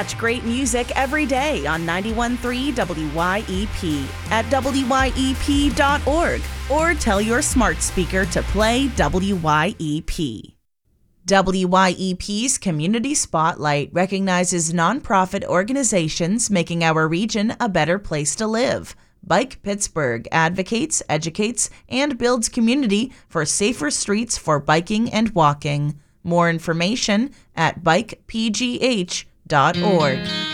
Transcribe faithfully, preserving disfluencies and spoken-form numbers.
Catch great music every day on ninety-one point three W Y E P at W Y E P dot org or tell your smart speaker to play W Y E P. W Y E P's Community Spotlight recognizes nonprofit organizations making our region a better place to live. Bike Pittsburgh advocates, educates, and builds community for safer streets for biking and walking. More information at bike p g h dot org.